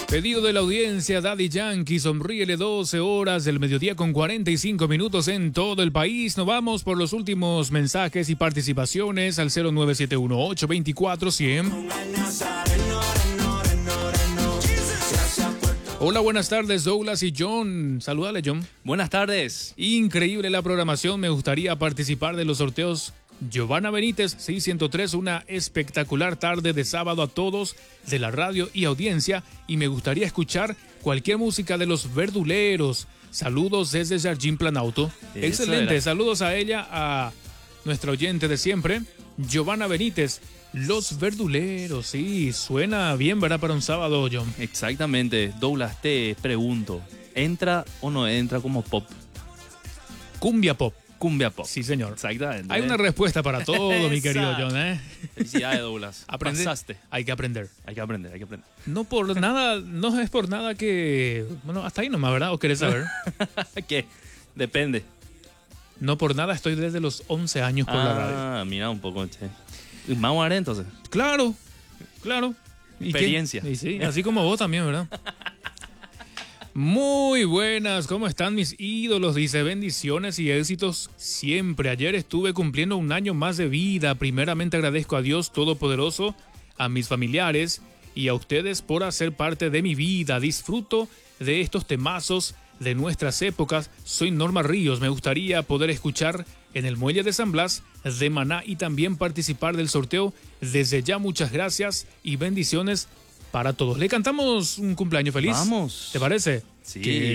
Pedido de la audiencia, Daddy Yankee, Sonríele, 12 horas del mediodía con 45 minutos en todo el país. Nos vamos por los últimos mensajes y participaciones al 0971-824-100. Hola, buenas tardes, Douglas y John. Saludale, John. Buenas tardes. Increíble la programación, me gustaría participar de los sorteos. Giovanna Benítez, 603, una espectacular tarde de sábado a todos de la radio y audiencia, y me gustaría escuchar cualquier música de Los Verduleros. Saludos desde Jardín Planauto. Excelente, saludos a ella, a nuestra oyente de siempre, Giovanna Benítez. Los Verduleros, sí, suena bien, ¿verdad? Para un sábado, John. Exactamente. Douglas, te pregunto, ¿entra o no entra como pop? Cumbia pop. Cumbia pop. Sí, señor. Exactamente. Hay una respuesta para todo, mi querido John, ¿eh? Felicidades, Douglas. Pasaste. Hay que aprender. Hay que aprender, hay que aprender. No por nada, no es por nada que... Bueno, hasta ahí nomás, ¿verdad? ¿O querés saber? ¿Qué? Depende. No por nada estoy desde los 11 años por la radio. Ah, mira un poco, che. Más muere entonces. Claro, claro. Experiencia. Y sí, así como vos también, ¿verdad? Muy buenas, ¿cómo están mis ídolos? Dice, bendiciones y éxitos siempre. Ayer estuve cumpliendo un año más de vida. Primeramente agradezco a Dios Todopoderoso, a mis familiares y a ustedes por hacer parte de mi vida. Disfruto de estos temazos de nuestras épocas. Soy Norma Ríos. Me gustaría poder escuchar en el Muelle de San Blas de Maná y también participar del sorteo. Desde ya, muchas gracias y bendiciones para todos. ¿Le cantamos un cumpleaños feliz? Vamos. ¿Te parece? Sí. Qué